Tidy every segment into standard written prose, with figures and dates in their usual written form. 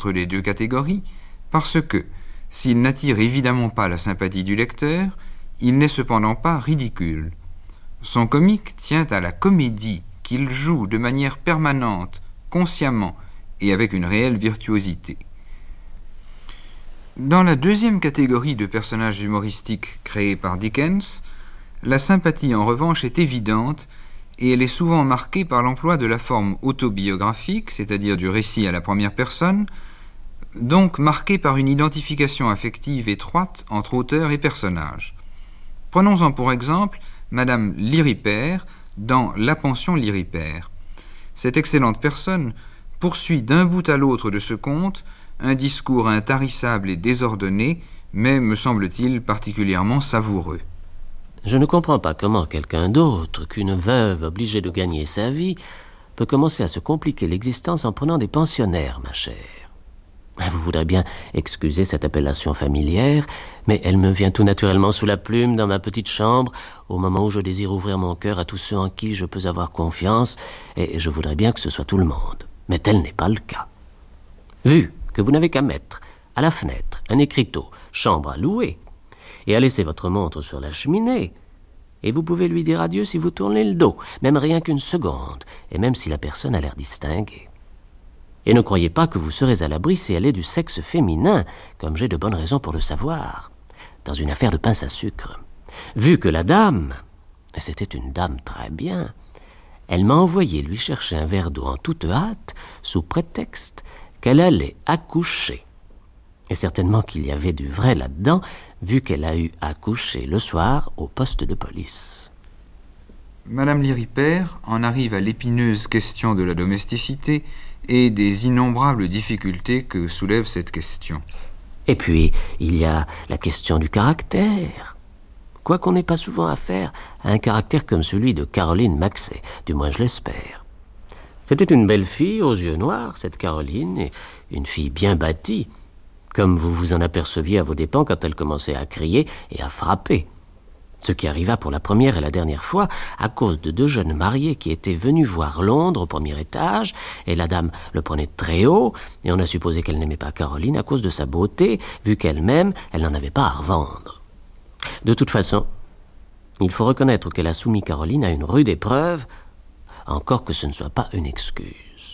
entre les deux catégories parce que, s'il n'attire évidemment pas la sympathie du lecteur, il n'est cependant pas ridicule. Son comique tient à la comédie qu'il joue de manière permanente, consciemment et avec une réelle virtuosité. Dans la deuxième catégorie de personnages humoristiques créés par Dickens, la sympathie en revanche est évidente et elle est souvent marquée par l'emploi de la forme autobiographique, c'est-à-dire du récit à la première personne, donc marquée par une identification affective étroite entre auteur et personnage. Prenons-en pour exemple Madame Lirriper dans La pension Lirriper. Cette excellente personne poursuit d'un bout à l'autre de ce conte un discours intarissable et désordonné, mais, me semble-t-il, particulièrement savoureux. Je ne comprends pas comment quelqu'un d'autre qu'une veuve obligée de gagner sa vie peut commencer à se compliquer l'existence en prenant des pensionnaires, ma chère. Vous voudrez bien excuser cette appellation familière, mais elle me vient tout naturellement sous la plume dans ma petite chambre, au moment où je désire ouvrir mon cœur à tous ceux en qui je peux avoir confiance, et je voudrais bien que ce soit tout le monde. Mais tel n'est pas le cas. Vu que vous n'avez qu'à mettre à la fenêtre un écriteau « chambre à louer » et à laisser votre montre sur la cheminée, et vous pouvez lui dire adieu si vous tournez le dos, même rien qu'une seconde, et même si la personne a l'air distinguée. Et ne croyez pas que vous serez à l'abri si elle est du sexe féminin, comme j'ai de bonnes raisons pour le savoir, dans une affaire de pince à sucre. Vu que la dame, et c'était une dame très bien, elle m'a envoyé lui chercher un verre d'eau en toute hâte, sous prétexte qu'elle allait accoucher. Et certainement qu'il y avait du vrai là-dedans, vu qu'elle a eu à coucher le soir au poste de police. Madame Lirriper en arrive à l'épineuse question de la domesticité et des innombrables difficultés que soulève cette question. Et puis, il y a la question du caractère. Quoiqu'on n'ait pas souvent affaire à un caractère comme celui de Caroline Maxey, du moins je l'espère. C'était une belle fille aux yeux noirs, cette Caroline, et une fille bien bâtie, comme vous vous en aperceviez à vos dépens quand elle commençait à crier et à frapper. Ce qui arriva pour la première et la dernière fois à cause de deux jeunes mariés qui étaient venus voir Londres au premier étage, et la dame le prenait très haut, et on a supposé qu'elle n'aimait pas Caroline à cause de sa beauté, vu qu'elle-même, elle n'en avait pas à revendre. De toute façon, il faut reconnaître qu'elle a soumis Caroline à une rude épreuve, encore que ce ne soit pas une excuse.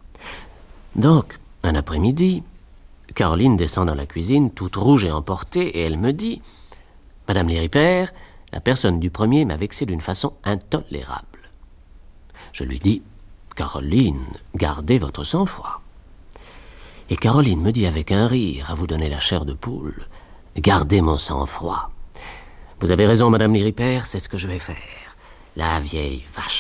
Donc, un après-midi, Caroline descend dans la cuisine, toute rouge et emportée, et elle me dit « Madame Lirriper, la personne du premier m'a vexée d'une façon intolérable. » Je lui dis « Caroline, gardez votre sang-froid. » Et Caroline me dit avec un rire, à vous donner la chair de poule, « Gardez mon sang-froid. Vous avez raison, Madame Lirriper, c'est ce que je vais faire. La vieille vache. »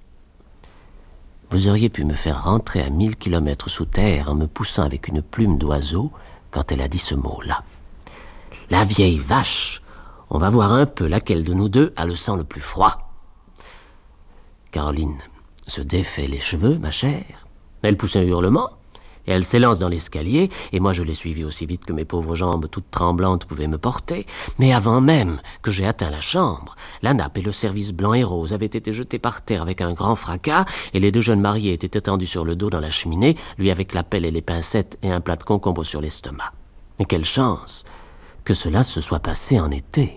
Vous auriez pu me faire rentrer à 1000 kilomètres sous terre en me poussant avec une plume d'oiseau quand elle a dit ce mot-là. La vieille vache, on va voir un peu laquelle de nous deux a le sang le plus froid. Caroline se défait les cheveux, ma chère. Elle pousse un hurlement, et elle s'élance dans l'escalier, et moi je l'ai suivie aussi vite que mes pauvres jambes toutes tremblantes pouvaient me porter. Mais avant même que j'aie atteint la chambre, la nappe et le service blanc et rose avaient été jetés par terre avec un grand fracas, et les deux jeunes mariés étaient étendus sur le dos dans la cheminée, lui avec la pelle et les pincettes et un plat de concombre sur l'estomac. Et quelle chance que cela se soit passé en été.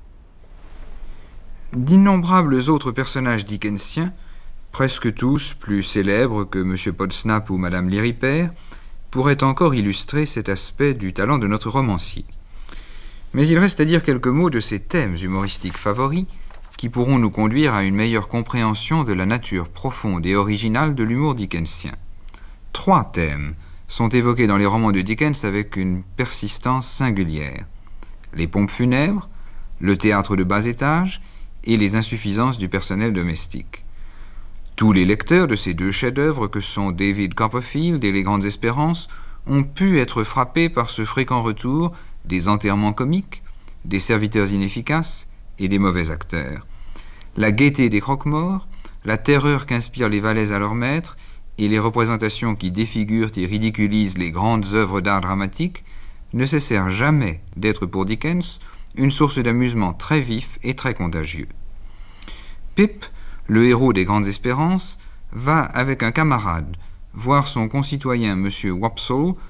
D'innombrables autres personnages dickensiens, presque tous plus célèbres que M. Podsnap ou Mme Lirriper, pourraient encore illustrer cet aspect du talent de notre romancier. Mais il reste à dire quelques mots de ces thèmes humoristiques favoris qui pourront nous conduire à une meilleure compréhension de la nature profonde et originale de l'humour dickensien. 3 thèmes sont évoqués dans les romans de Dickens avec une persistance singulière. Les pompes funèbres, le théâtre de bas étage et les insuffisances du personnel domestique. Tous les lecteurs de ces 2 chefs-d'œuvre que sont David Copperfield et Les Grandes Espérances ont pu être frappés par ce fréquent retour des enterrements comiques, des serviteurs inefficaces et des mauvais acteurs. La gaieté des croque-morts, la terreur qu'inspirent les valets à leurs maîtres et les représentations qui défigurent et ridiculisent les grandes œuvres d'art dramatique ne cessèrent jamais d'être pour Dickens une source d'amusement très vif et très contagieux. Pip, le héros des Grandes Espérances, va avec un camarade voir son concitoyen M. Wopsle